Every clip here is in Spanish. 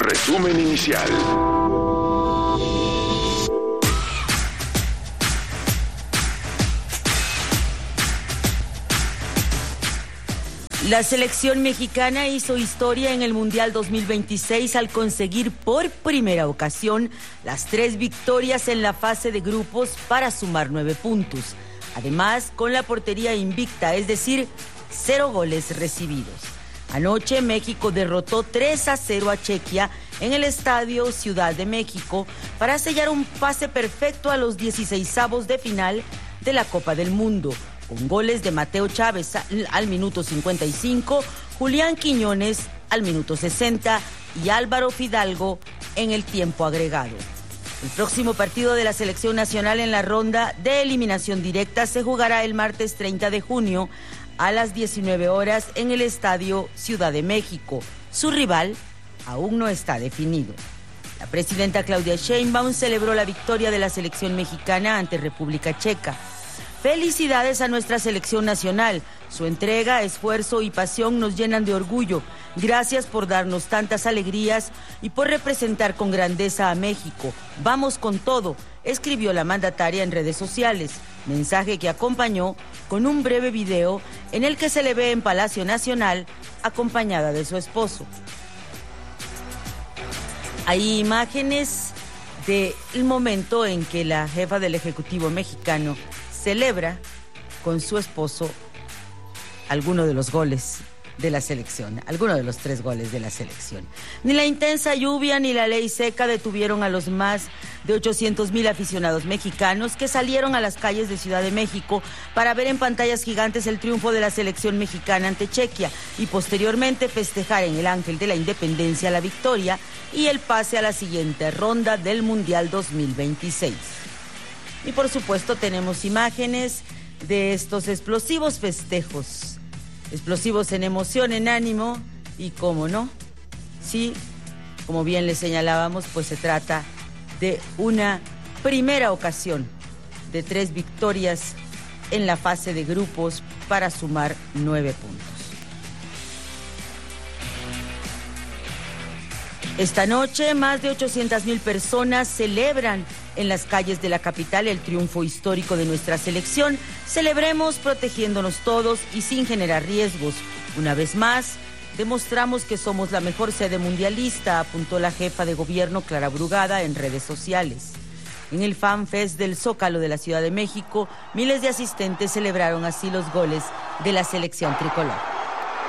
Resumen inicial. La selección mexicana hizo historia en el Mundial 2026 al conseguir por primera ocasión las 3 victorias en la fase de grupos para sumar 9 puntos. Además, con la portería invicta, es decir, 0 goles recibidos. Anoche México derrotó 3-0 a Chequia en el Estadio Ciudad de México para sellar un pase perfecto a los 16avos de final de la Copa del Mundo, con goles de Mateo Chávez al minuto 55, Julián Quiñones al minuto 60 y Álvaro Fidalgo en el tiempo agregado. El próximo partido de la selección nacional en la ronda de eliminación directa se jugará el martes 30 de junio a las 19 horas en el Estadio Ciudad de México. Su rival aún no está definido. La presidenta Claudia Sheinbaum celebró la victoria de la selección mexicana ante República Checa. Felicidades a nuestra selección nacional. Su entrega, esfuerzo y pasión nos llenan de orgullo. Gracias por darnos tantas alegrías y por representar con grandeza a México. Vamos con todo, escribió la mandataria en redes sociales, mensaje que acompañó con un breve video en el que se le ve en Palacio Nacional acompañada de su esposo. Hay imágenes del momento en que la jefa del Ejecutivo mexicano celebra con su esposo alguno de los goles de la selección, alguno de los 3 goles de la selección. Ni la intensa lluvia ni la ley seca detuvieron a los más de 800,000 aficionados mexicanos que salieron a las calles de Ciudad de México para ver en pantallas gigantes el triunfo de la selección mexicana ante Chequia y posteriormente festejar en el Ángel de la Independencia la victoria y el pase a la siguiente ronda del Mundial 2026. Y por supuesto tenemos imágenes de estos explosivos festejos, explosivos en emoción, en ánimo y cómo no, sí, como bien les señalábamos, pues se trata de una primera ocasión de 3 victorias en la fase de grupos para sumar 9 puntos. Esta noche, más de 800,000 personas celebran en las calles de la capital el triunfo histórico de nuestra selección. Celebremos protegiéndonos todos y sin generar riesgos. Una vez más, demostramos que somos la mejor sede mundialista, apuntó la jefa de gobierno Clara Brugada en redes sociales. En el Fan Fest del Zócalo de la Ciudad de México, miles de asistentes celebraron así los goles de la selección tricolor.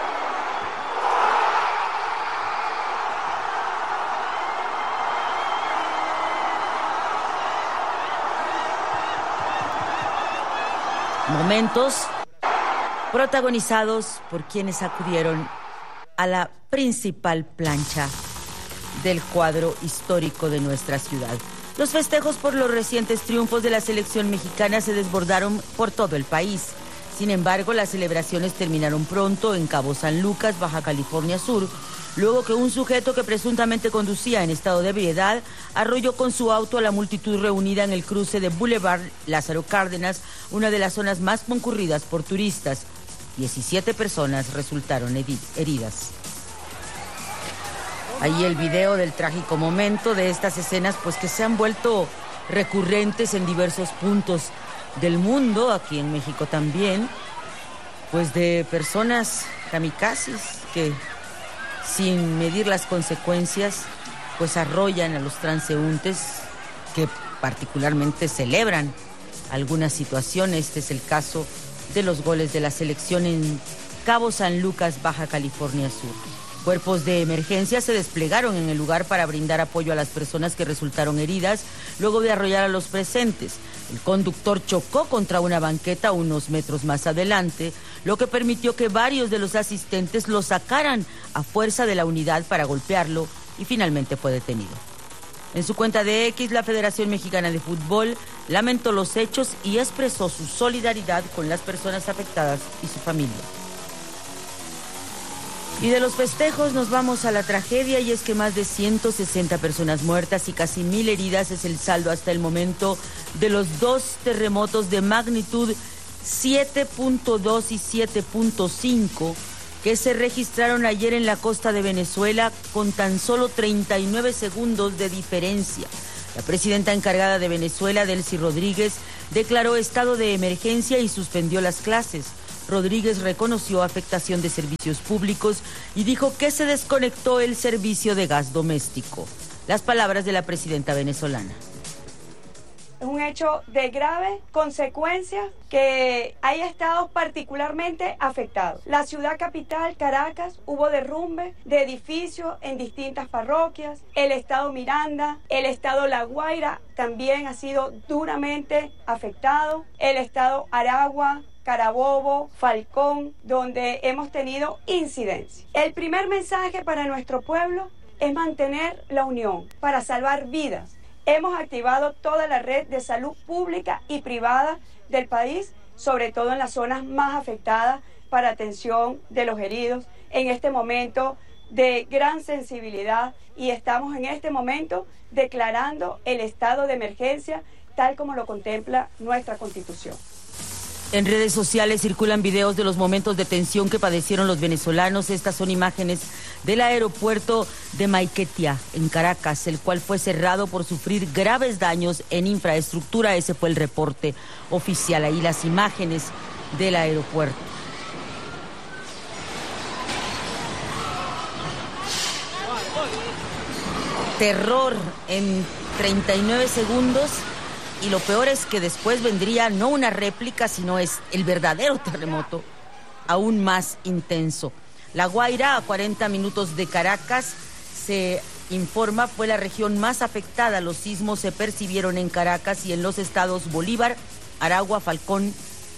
Momentos protagonizados por quienes acudieron a la principal plancha del cuadro histórico de nuestra ciudad. Los festejos por los recientes triunfos de la selección mexicana se desbordaron por todo el país. Sin embargo, las celebraciones terminaron pronto en Cabo San Lucas, Baja California Sur, luego que un sujeto que presuntamente conducía en estado de ebriedad arrolló con su auto a la multitud reunida en el cruce de Boulevard Lázaro Cárdenas, una de las zonas más concurridas por turistas. 17 personas resultaron heridas. Ahí el video del trágico momento de estas escenas, pues que se han vuelto recurrentes en diversos puntos del mundo, aquí en México también, pues de personas kamikazes que sin medir las consecuencias, pues arrollan a los transeúntes que particularmente celebran alguna situación. Este es el caso de los goles de la selección en Cabo San Lucas, Baja California Sur. Cuerpos de emergencia se desplegaron en el lugar para brindar apoyo a las personas que resultaron heridas luego de arrollar a los presentes. El conductor chocó contra una banqueta unos metros más adelante, lo que permitió que varios de los asistentes lo sacaran a fuerza de la unidad para golpearlo y finalmente fue detenido. En su cuenta de X, la Federación Mexicana de Fútbol lamentó los hechos y expresó su solidaridad con las personas afectadas y su familia. Y de los festejos nos vamos a la tragedia, y es que más de 160 personas muertas y casi 1,000 heridas es el saldo hasta el momento de los 2 terremotos de magnitud 7.2 y 7.5 que se registraron ayer en la costa de Venezuela con tan solo 39 segundos de diferencia. La presidenta encargada de Venezuela, Delcy Rodríguez, declaró estado de emergencia y suspendió las clases. Rodríguez reconoció afectación de servicios públicos y dijo que se desconectó el servicio de gas doméstico. Las palabras de la presidenta venezolana. Es un hecho de grave consecuencia que hay estados particularmente afectados. La ciudad capital, Caracas, hubo derrumbe de edificios en distintas parroquias. El estado Miranda, el estado La Guaira también ha sido duramente afectado. El estado Aragua, Carabobo, Falcón, donde hemos tenido incidencias. El primer mensaje para nuestro pueblo es mantener la unión para salvar vidas. Hemos activado toda la red de salud pública y privada del país, sobre todo en las zonas más afectadas, para atención de los heridos en este momento de gran sensibilidad, y estamos en este momento declarando el estado de emergencia tal como lo contempla nuestra Constitución. En redes sociales circulan videos de los momentos de tensión que padecieron los venezolanos. Estas son imágenes del aeropuerto de Maiquetía, en Caracas, el cual fue cerrado por sufrir graves daños en infraestructura. Ese fue el reporte oficial. Ahí las imágenes del aeropuerto. Terror en 39 segundos. Y lo peor es que después vendría no una réplica, sino es el verdadero terremoto, aún más intenso. La Guaira, a 40 minutos de Caracas, se informa, fue la región más afectada. Los sismos se percibieron en Caracas y en los estados Bolívar, Aragua, Falcón,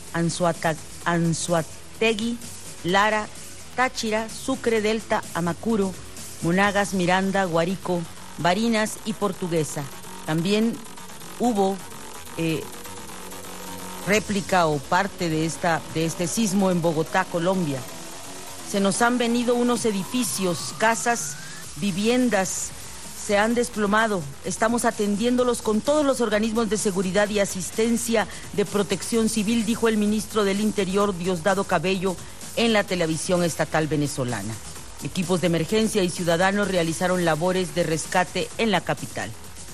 Anzoátegui, Lara, Táchira, Sucre, Delta, Amacuro, Monagas, Miranda, Guárico, Barinas y Portuguesa. También hubo réplica o parte de este sismo en Bogotá, Colombia. Se nos han venido unos edificios, casas, viviendas, se han desplomado. Estamos atendiéndolos con todos los organismos de seguridad y asistencia de protección civil, dijo el ministro del Interior, Diosdado Cabello, en la televisión estatal venezolana. Equipos de emergencia y ciudadanos realizaron labores de rescate en la capital.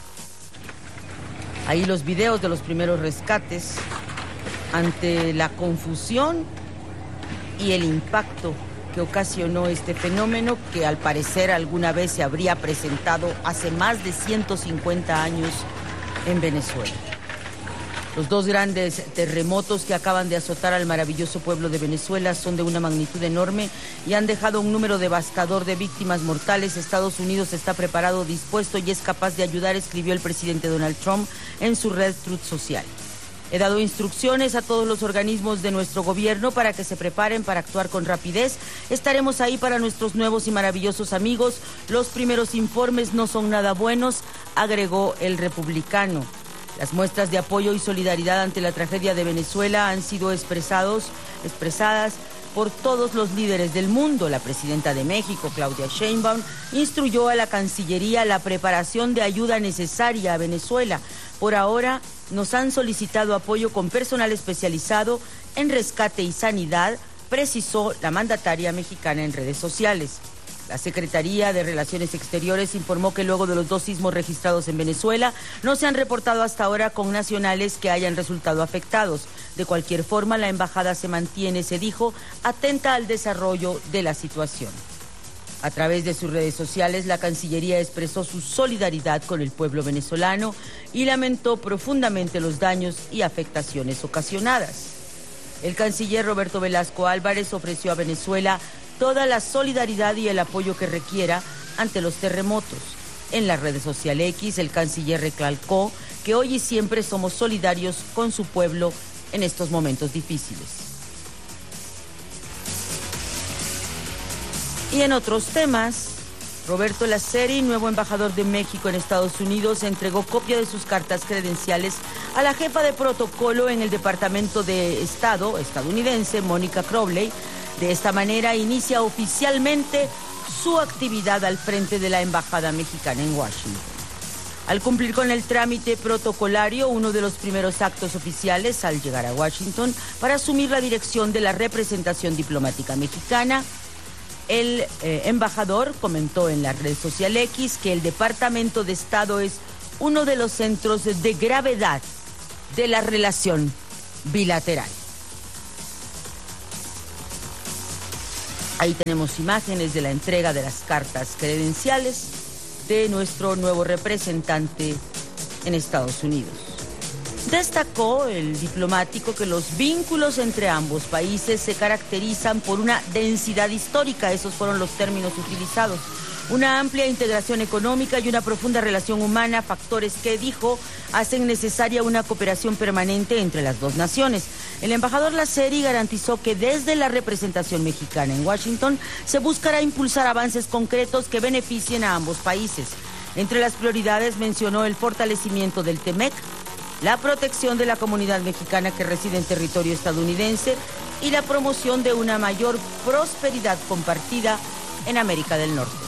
Ahí los videos de los primeros rescates ante la confusión y el impacto que ocasionó este fenómeno, que al parecer alguna vez se habría presentado hace más de 150 años en Venezuela. Los dos grandes terremotos que acaban de azotar al maravilloso pueblo de Venezuela son de una magnitud enorme y han dejado un número devastador de víctimas mortales. Estados Unidos está preparado, dispuesto y es capaz de ayudar, escribió el presidente Donald Trump en su red Truth Social. He dado instrucciones a todos los organismos de nuestro gobierno para que se preparen para actuar con rapidez. Estaremos ahí para nuestros nuevos y maravillosos amigos. Los primeros informes no son nada buenos, agregó el republicano. Las muestras de apoyo y solidaridad ante la tragedia de Venezuela han sido expresadas por todos los líderes del mundo. La presidenta de México, Claudia Sheinbaum, instruyó a la Cancillería la preparación de ayuda necesaria a Venezuela. Por ahora, nos han solicitado apoyo con personal especializado en rescate y sanidad, precisó la mandataria mexicana en redes sociales. La Secretaría de Relaciones Exteriores informó que luego de los dos sismos registrados en Venezuela, no se han reportado hasta ahora con nacionales que hayan resultado afectados. De cualquier forma, la embajada se mantiene, se dijo, atenta al desarrollo de la situación. A través de sus redes sociales, la Cancillería expresó su solidaridad con el pueblo venezolano y lamentó profundamente los daños y afectaciones ocasionadas. El canciller Roberto Velasco Álvarez ofreció a Venezuela toda la solidaridad y el apoyo que requiera ante los terremotos. En la red social X, el canciller recalcó que hoy y siempre somos solidarios con su pueblo en estos momentos difíciles. Y en otros temas, Roberto Laceri, nuevo embajador de México en Estados Unidos, entregó copia de sus cartas credenciales a la jefa de protocolo en el Departamento de Estado estadounidense, Mónica Crowley. De esta manera inicia oficialmente su actividad al frente de la Embajada Mexicana en Washington. Al cumplir con el trámite protocolario, uno de los primeros actos oficiales al llegar a Washington para asumir la dirección de la representación diplomática mexicana, El embajador comentó en la red social X que el Departamento de Estado es uno de los centros de gravedad de la relación bilateral. Ahí tenemos imágenes de la entrega de las cartas credenciales de nuestro nuevo representante en Estados Unidos. Destacó el diplomático que los vínculos entre ambos países se caracterizan por una densidad histórica, esos fueron los términos utilizados, una amplia integración económica y una profunda relación humana, factores que, dijo, hacen necesaria una cooperación permanente entre las dos naciones. El embajador Laceri garantizó que desde la representación mexicana en Washington se buscará impulsar avances concretos que beneficien a ambos países. Entre las prioridades mencionó el fortalecimiento del TEMEC, la protección de la comunidad mexicana que reside en territorio estadounidense y la promoción de una mayor prosperidad compartida en América del Norte.